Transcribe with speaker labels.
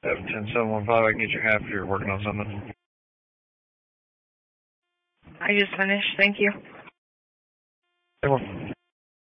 Speaker 1: 10715, I can get you half if you're working on something.
Speaker 2: I just finished, thank you.
Speaker 1: Hey, well,